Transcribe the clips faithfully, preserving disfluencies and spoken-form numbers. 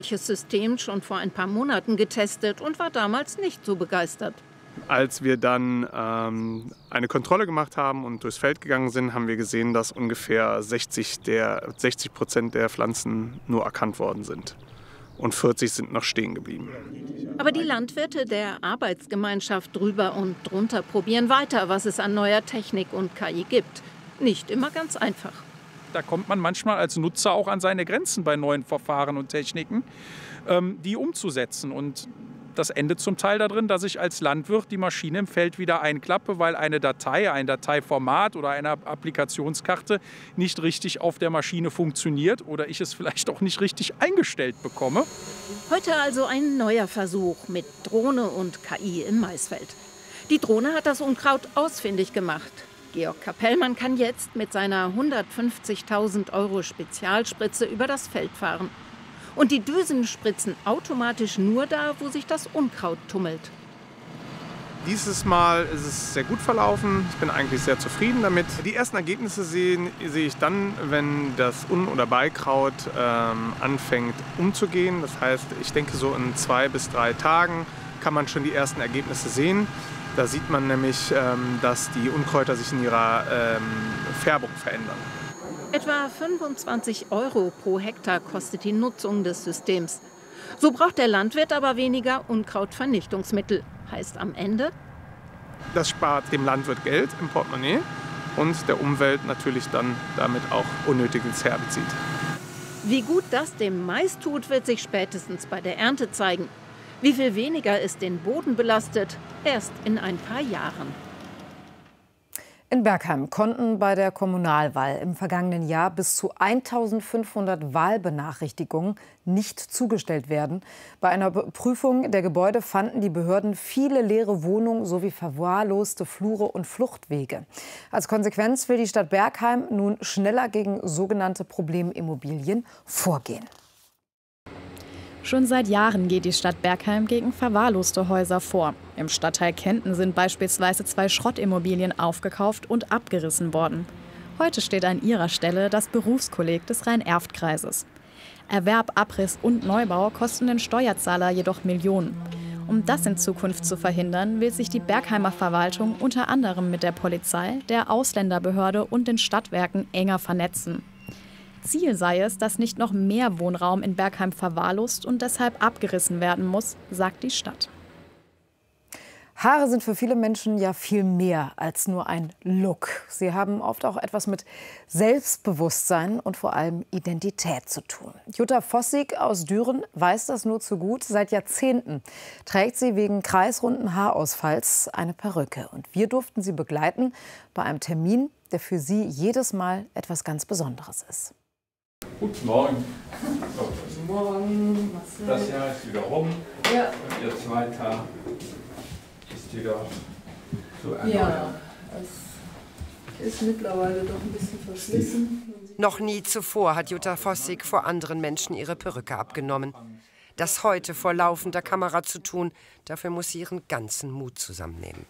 Solches System schon vor ein paar Monaten getestet und war damals nicht so begeistert. Als wir dann ähm, eine Kontrolle gemacht haben und durchs Feld gegangen sind, haben wir gesehen, dass ungefähr sechzig Prozent der Pflanzen nur erkannt worden sind. Und vierzig sind noch stehen geblieben. Aber die Landwirte der Arbeitsgemeinschaft drüber und drunter probieren weiter, was es an neuer Technik und K I gibt. Nicht immer ganz einfach. Da kommt man manchmal als Nutzer auch an seine Grenzen bei neuen Verfahren und Techniken, ähm, die umzusetzen. Und das endet zum Teil darin, dass ich als Landwirt die Maschine im Feld wieder einklappe, weil eine Datei, ein Dateiformat oder eine Applikationskarte nicht richtig auf der Maschine funktioniert oder ich es vielleicht auch nicht richtig eingestellt bekomme. Heute also ein neuer Versuch mit Drohne und K I im Maisfeld. Die Drohne hat das Unkraut ausfindig gemacht. Georg Kapellmann kann jetzt mit seiner hundertfünfzigtausend Euro Spezialspritze über das Feld fahren. Und die Düsen spritzen automatisch nur da, wo sich das Unkraut tummelt. Dieses Mal ist es sehr gut verlaufen. Ich bin eigentlich sehr zufrieden damit. Die ersten Ergebnisse sehen, sehe ich dann, wenn das Un- oder Beikraut ähm, anfängt umzugehen. Das heißt, ich denke, so in zwei bis drei Tagen kann man schon die ersten Ergebnisse sehen. Da sieht man nämlich, ähm, dass die Unkräuter sich in ihrer ähm, Färbung verändern. Etwa fünfundzwanzig Euro pro Hektar kostet die Nutzung des Systems. So braucht der Landwirt aber weniger Unkrautvernichtungsmittel. Heißt am Ende: Das spart dem Landwirt Geld im Portemonnaie und der Umwelt natürlich dann damit auch unnötiges Herbizid. Wie gut das dem Mais tut, wird sich spätestens bei der Ernte zeigen. Wie viel weniger es den Boden belastet, erst in ein paar Jahren. In Bergheim konnten bei der Kommunalwahl im vergangenen Jahr bis zu eintausendfünfhundert Wahlbenachrichtigungen nicht zugestellt werden. Bei einer Prüfung der Gebäude fanden die Behörden viele leere Wohnungen sowie verwahrloste Flure und Fluchtwege. Als Konsequenz will die Stadt Bergheim nun schneller gegen sogenannte Problemimmobilien vorgehen. Schon seit Jahren geht die Stadt Bergheim gegen verwahrloste Häuser vor. Im Stadtteil Kenten sind beispielsweise zwei Schrottimmobilien aufgekauft und abgerissen worden. Heute steht an ihrer Stelle das Berufskolleg des Rhein-Erft-Kreises. Erwerb, Abriss und Neubau kosten den Steuerzahler jedoch Millionen. Um das in Zukunft zu verhindern, will sich die Bergheimer Verwaltung unter anderem mit der Polizei, der Ausländerbehörde und den Stadtwerken enger vernetzen. Ziel sei es, dass nicht noch mehr Wohnraum in Bergheim verwahrlost und deshalb abgerissen werden muss, sagt die Stadt. Haare sind für viele Menschen ja viel mehr als nur ein Look. Sie haben oft auch etwas mit Selbstbewusstsein und vor allem Identität zu tun. Jutta Vossig aus Düren weiß das nur zu gut. Seit Jahrzehnten trägt sie wegen kreisrunden Haarausfalls eine Perücke. Und wir durften sie begleiten bei einem Termin, der für sie jedes Mal etwas ganz Besonderes ist. Guten Morgen. Guten Morgen. Das Jahr ist wieder rum. Ja. Und Ihr zweiter ist wieder so erneuert. Ja, es ist mittlerweile doch ein bisschen verschlissen. Noch nie zuvor hat Jutta Vossig vor anderen Menschen ihre Perücke abgenommen. Das heute vor laufender Kamera zu tun, dafür muss sie ihren ganzen Mut zusammennehmen.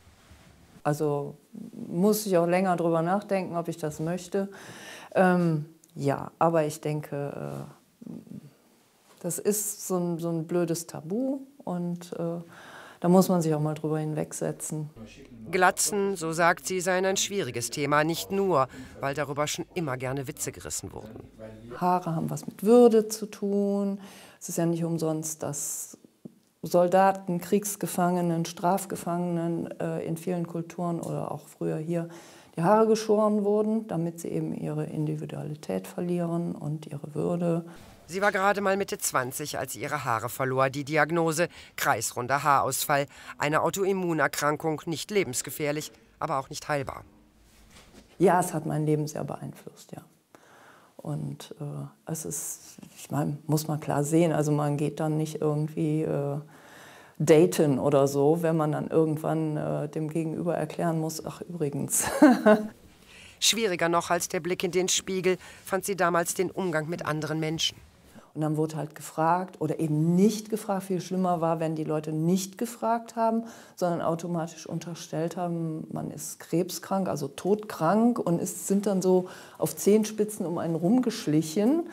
Also muss ich auch länger drüber nachdenken, ob ich das möchte. Ähm, ja, aber ich denke, äh, das ist so ein, so ein blödes Tabu und äh, da muss man sich auch mal drüber hinwegsetzen. Glatzen, so sagt sie, seien ein schwieriges Thema, nicht nur, weil darüber schon immer gerne Witze gerissen wurden. Haare haben was mit Würde zu tun. Es ist ja nicht umsonst, dass Soldaten, Kriegsgefangenen, Strafgefangenen äh, in vielen Kulturen oder auch früher hier die Haare geschoren wurden, damit sie eben ihre Individualität verlieren und ihre Würde. Sie war gerade mal Mitte zwanzig, als sie ihre Haare verlor. Die Diagnose: kreisrunder Haarausfall. Eine Autoimmunerkrankung, nicht lebensgefährlich, aber auch nicht heilbar. Ja, es hat mein Leben sehr beeinflusst, ja. Und äh, es ist, ich meine, muss man klar sehen, also man geht dann nicht irgendwie äh, daten oder so, wenn man dann irgendwann äh, dem Gegenüber erklären muss, ach übrigens. Schwieriger noch als der Blick in den Spiegel fand sie damals den Umgang mit anderen Menschen. Und dann wurde halt gefragt oder eben nicht gefragt. Viel schlimmer war, wenn die Leute nicht gefragt haben, sondern automatisch unterstellt haben, man ist krebskrank, also todkrank und ist, sind dann so auf Zehenspitzen um einen rumgeschlichen.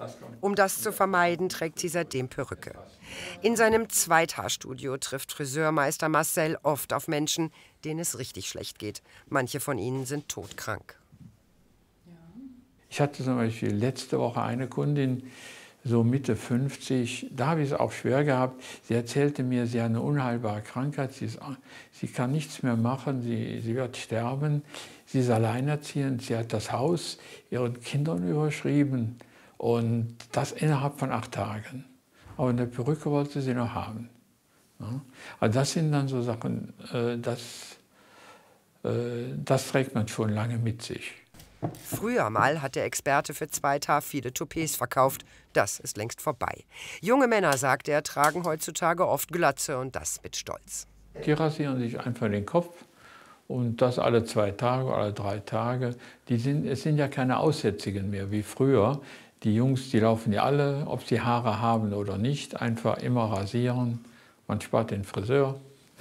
Um das zu vermeiden, trägt sie seitdem Perücke. In seinem Zweithaarstudio trifft Friseurmeister Marcel oft auf Menschen, denen es richtig schlecht geht. Manche von ihnen sind todkrank. Ich hatte zum Beispiel letzte Woche eine Kundin, so Mitte fünfzig, da habe ich es auch schwer gehabt. Sie erzählte mir, sie hat eine unheilbare Krankheit, sie, ist, sie kann nichts mehr machen, sie, sie wird sterben. Sie ist alleinerziehend, sie hat das Haus ihren Kindern überschrieben und das innerhalb von acht Tagen. Aber eine Perücke wollte sie noch haben. Ja? Also das sind dann so Sachen, äh, das, äh, das trägt man schon lange mit sich. Früher mal hat der Experte für Zweithaar viele Toupets verkauft. Das ist längst vorbei. Junge Männer, sagt er, tragen heutzutage oft Glatze und das mit Stolz. Die rasieren sich einfach den Kopf und das alle zwei Tage, alle drei Tage. Die sind, es sind ja keine Aussätzigen mehr wie früher. Die Jungs, die laufen ja alle, ob sie Haare haben oder nicht, einfach immer rasieren. Man spart den Friseur.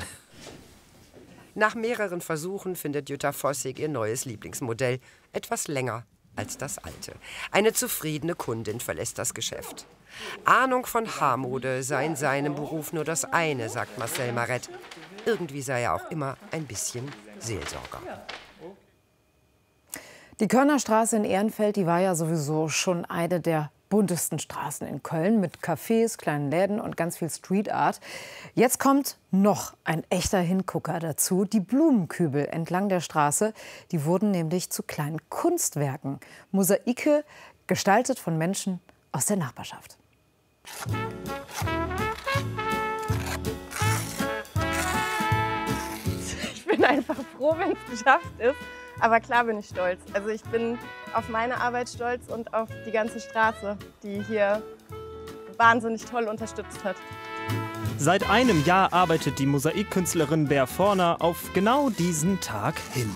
Nach mehreren Versuchen findet Jutta Vossig ihr neues Lieblingsmodell. Etwas länger als das alte. Eine zufriedene Kundin verlässt das Geschäft. Ahnung von Haarmode sei in seinem Beruf nur das eine, sagt Marcel Maret. Irgendwie sei er auch immer ein bisschen Seelsorger. Die Körnerstraße in Ehrenfeld, die war ja sowieso schon eine der buntesten Straßen in Köln mit Cafés, kleinen Läden und ganz viel Street Art. Jetzt kommt noch ein echter Hingucker dazu. Die Blumenkübel entlang der Straße, die wurden nämlich zu kleinen Kunstwerken. Mosaike, gestaltet von Menschen aus der Nachbarschaft. Ich bin einfach froh, wenn es geschafft ist. Aber klar bin ich stolz. Also ich bin auf meine Arbeit stolz und auf die ganze Straße, die hier wahnsinnig toll unterstützt hat. Seit einem Jahr arbeitet die Mosaikkünstlerin Bär Forner auf genau diesen Tag hin.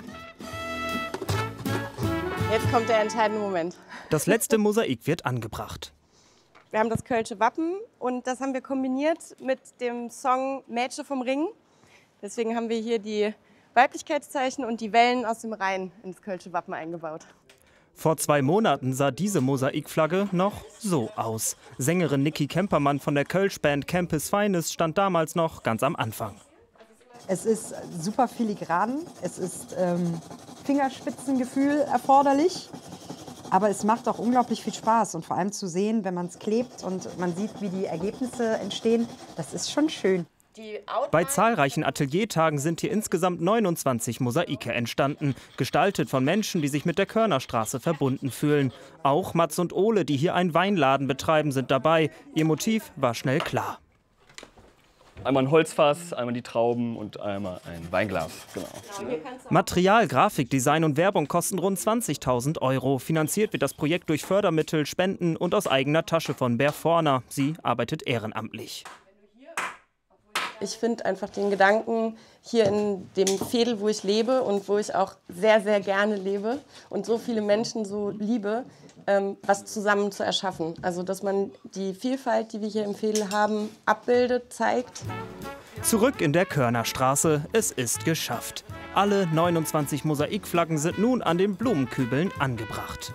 Jetzt kommt der entscheidende Moment. Das letzte Mosaik wird angebracht. Wir haben das Kölsche Wappen und das haben wir kombiniert mit dem Song Mädchen vom Ring. Deswegen haben wir hier die Weiblichkeitszeichen und die Wellen aus dem Rhein ins Kölsche Wappen eingebaut. Vor zwei Monaten sah diese Mosaikflagge noch so aus. Sängerin Niki Kempermann von der Kölsch-Band Campus Finest stand damals noch ganz am Anfang. Es ist super filigran, es ist ähm, Fingerspitzengefühl erforderlich, aber es macht auch unglaublich viel Spaß und vor allem zu sehen, wenn man es klebt und man sieht, wie die Ergebnisse entstehen, das ist schon schön. Bei zahlreichen Ateliertagen sind hier insgesamt neunundzwanzig Mosaike entstanden, gestaltet von Menschen, die sich mit der Körnerstraße verbunden fühlen. Auch Mats und Ole, die hier einen Weinladen betreiben, sind dabei. Ihr Motiv war schnell klar. Einmal ein Holzfass, einmal die Trauben und einmal ein Weinglas. Genau. Material, Grafikdesign und Werbung kosten rund zwanzigtausend Euro. Finanziert wird das Projekt durch Fördermittel, Spenden und aus eigener Tasche von Bär Forner. Sie arbeitet ehrenamtlich. Ich finde einfach den Gedanken, hier in dem Veedel, wo ich lebe und wo ich auch sehr, sehr gerne lebe und so viele Menschen so liebe, ähm, was zusammen zu erschaffen. Also, dass man die Vielfalt, die wir hier im Veedel haben, abbildet, zeigt. Zurück in der Körnerstraße. Es ist geschafft. Alle neunundzwanzig Mosaikflaggen sind nun an den Blumenkübeln angebracht.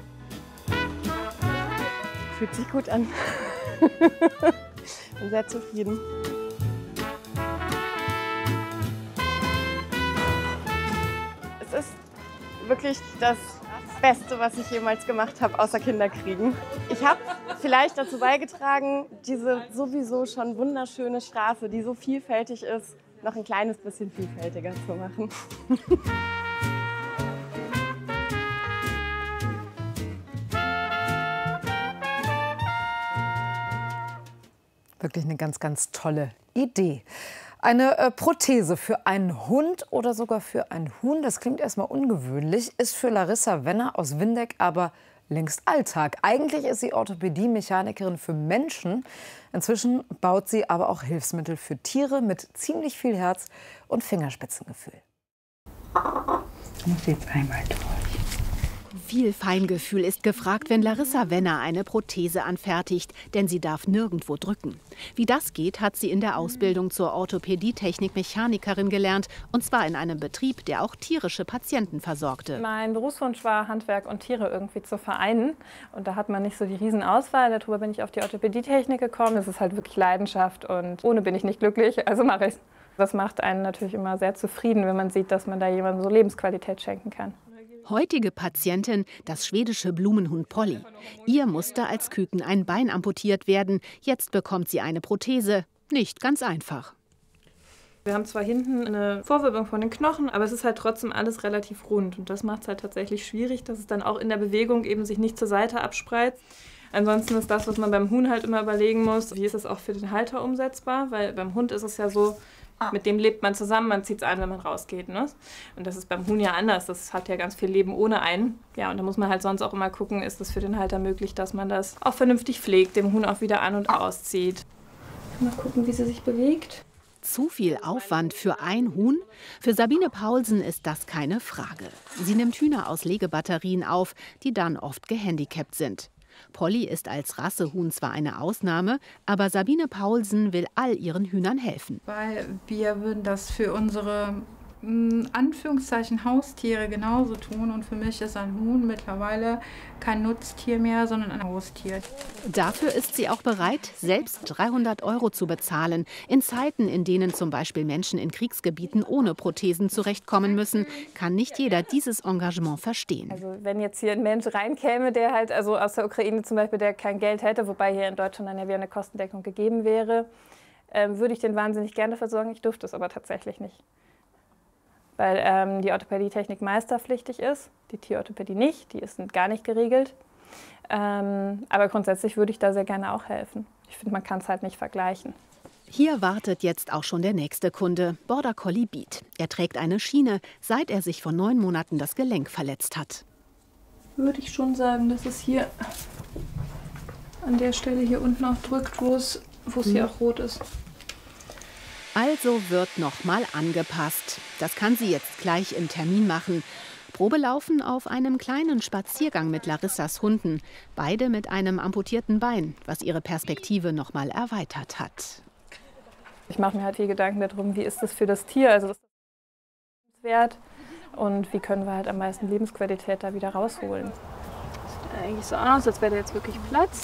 Fühlt sich gut an. Bin sehr zufrieden. Es ist wirklich das Beste, was ich jemals gemacht habe, außer Kinder kriegen. Ich habe vielleicht dazu beigetragen, diese sowieso schon wunderschöne Straße, die so vielfältig ist, noch ein kleines bisschen vielfältiger zu machen. Wirklich eine ganz, ganz tolle Idee. Eine äh, Prothese für einen Hund oder sogar für ein Huhn, das klingt erstmal ungewöhnlich, ist für Larissa Wenner aus Windeck aber längst Alltag. Eigentlich ist sie Orthopädie-Mechanikerin für Menschen. Inzwischen baut sie aber auch Hilfsmittel für Tiere mit ziemlich viel Herz und Fingerspitzengefühl. Ich muss jetzt einmal durch. Viel Feingefühl ist gefragt, wenn Larissa Wenner eine Prothese anfertigt, denn sie darf nirgendwo drücken. Wie das geht, hat sie in der Ausbildung zur Orthopädie-Technik-Mechanikerin gelernt, und zwar in einem Betrieb, der auch tierische Patienten versorgte. Mein Berufswunsch war, Handwerk und Tiere irgendwie zu vereinen, und da hat man nicht so die Riesenauswahl. Darüber bin ich auf die Orthopädie-Technik gekommen. Das ist halt wirklich Leidenschaft, und ohne bin ich nicht glücklich, also mache ich es. Das macht einen natürlich immer sehr zufrieden, wenn man sieht, dass man da jemandem so Lebensqualität schenken kann. Heutige Patientin, das schwedische Blumenhuhn Polly. Ihr musste als Küken ein Bein amputiert werden. Jetzt bekommt sie eine Prothese. Nicht ganz einfach. Wir haben zwar hinten eine Vorwölbung von den Knochen, aber es ist halt trotzdem alles relativ rund. Und das macht es halt tatsächlich schwierig, dass es dann auch in der Bewegung eben sich nicht zur Seite abspreizt. Ansonsten ist das, was man beim Huhn halt immer überlegen muss, wie ist es auch für den Halter umsetzbar? Weil beim Hund ist es ja so, mit dem lebt man zusammen, man zieht es an, wenn man rausgeht. Ne? Und das ist beim Huhn ja anders. Das hat ja ganz viel Leben ohne einen. Ja, und da muss man halt sonst auch immer gucken, ist es für den Halter möglich, dass man das auch vernünftig pflegt, dem Huhn auch wieder an- und auszieht. Mal gucken, wie sie sich bewegt. Zu viel Aufwand für ein Huhn? Für Sabine Paulsen ist das keine Frage. Sie nimmt Hühner aus Legebatterien auf, die dann oft gehandicapt sind. Polly ist als Rassehuhn zwar eine Ausnahme, aber Sabine Paulsen will all ihren Hühnern helfen. Weil wir würden das für unsere in Anführungszeichen Haustiere genauso tun. Und für mich ist ein Huhn mittlerweile kein Nutztier mehr, sondern ein Haustier. Dafür ist sie auch bereit, selbst dreihundert Euro zu bezahlen. In Zeiten, in denen zum Beispiel Menschen in Kriegsgebieten ohne Prothesen zurechtkommen müssen, kann nicht jeder dieses Engagement verstehen. Also wenn jetzt hier ein Mensch reinkäme, der halt, also aus der Ukraine zum Beispiel, der kein Geld hätte, wobei hier in Deutschland dann ja wieder eine Kostendeckung gegeben wäre, äh, würde ich den wahnsinnig gerne dafür sorgen. Ich dürfte es aber tatsächlich nicht. Weil ähm, die Orthopädie-Technik meisterpflichtig ist, die Tierorthopädie nicht, die ist gar nicht geregelt. Ähm, aber grundsätzlich würde ich da sehr gerne auch helfen. Ich finde, man kann es halt nicht vergleichen. Hier wartet jetzt auch schon der nächste Kunde, Border Collie Beat. Er trägt eine Schiene, seit er sich vor neun Monaten das Gelenk verletzt hat. Würde ich schon sagen, dass es hier an der Stelle hier unten auch drückt, wo es, wo es hier auch rot ist. Also wird noch mal angepasst. Das kann sie jetzt gleich im Termin machen. Probelaufen auf einem kleinen Spaziergang mit Larissas Hunden. Beide mit einem amputierten Bein, was ihre Perspektive noch mal erweitert hat. Ich mache mir halt viel Gedanken darum, wie ist das für das Tier, also das ist wert, und wie können wir halt am meisten Lebensqualität da wieder rausholen. Sieht eigentlich so aus, als wäre da jetzt wirklich Platz.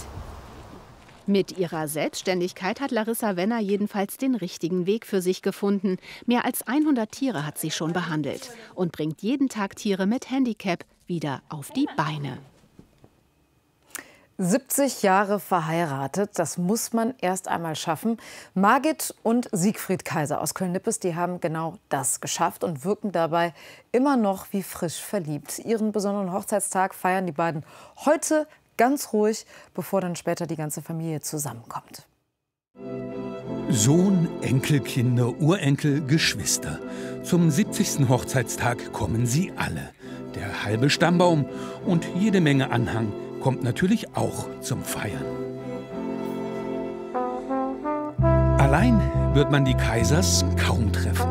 Mit ihrer Selbstständigkeit hat Larissa Wenner jedenfalls den richtigen Weg für sich gefunden. Mehr als hundert Tiere hat sie schon behandelt und bringt jeden Tag Tiere mit Handicap wieder auf die Beine. siebzig Jahre verheiratet, das muss man erst einmal schaffen. Margit und Siegfried Kaiser aus Köln-Nippes, die haben genau das geschafft und wirken dabei immer noch wie frisch verliebt. Ihren besonderen Hochzeitstag feiern die beiden heute ganz ruhig, bevor dann später die ganze Familie zusammenkommt. Sohn, Enkelkinder, Urenkel, Geschwister. Zum siebzigsten Hochzeitstag kommen sie alle. Der halbe Stammbaum und jede Menge Anhang kommt natürlich auch zum Feiern. Allein wird man die Kaisers kaum treffen.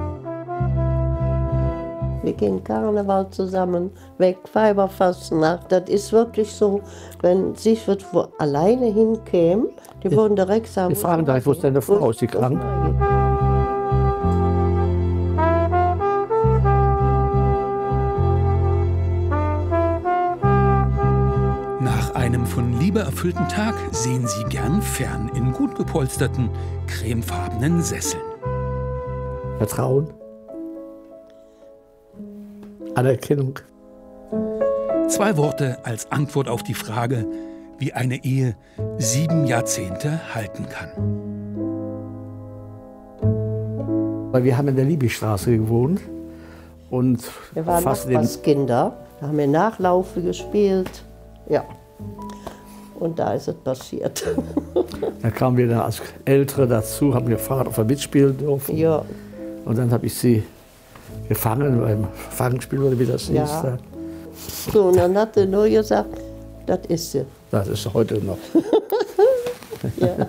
Wir gehen Karneval zusammen, weg, Weiberfastnacht. Das ist wirklich so, wenn Siegfried wo alleine hinkäme, die würden direkt sagen... Wir fragen direkt, wo ist deine Frau? Ist sie krank? Nach einem von Liebe erfüllten Tag sehen sie gern fern in gut gepolsterten, cremefarbenen Sesseln. Vertrauen. Anerkennung. Zwei Worte als Antwort auf die Frage, wie eine Ehe sieben Jahrzehnte halten kann. Wir haben in der Liebigstraße gewohnt. Und wir waren Nachbarskinder, da haben wir Nachlaufe gespielt. Ja. Und da ist es passiert. Da kamen wir dann als Ältere dazu, haben gefragt, ob wir mitspielen dürfen. Ja. Und dann habe ich sie gefangen beim Fangspiel oder wie das ja. hieß. So, und dann hat er nur gesagt, das ist sie. Das ist heute noch. Ja.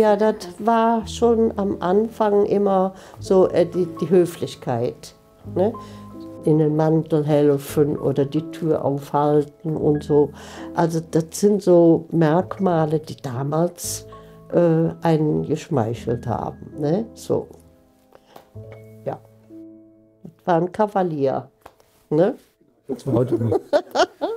Ja, das war schon am Anfang immer so äh, die, die Höflichkeit. Ne? In den Mantel helfen oder die Tür aufhalten und so. Also das sind so Merkmale, die damals äh, einen geschmeichelt haben. Ne? So. Ja. Das war ein Kavalier. Ne? Das war heute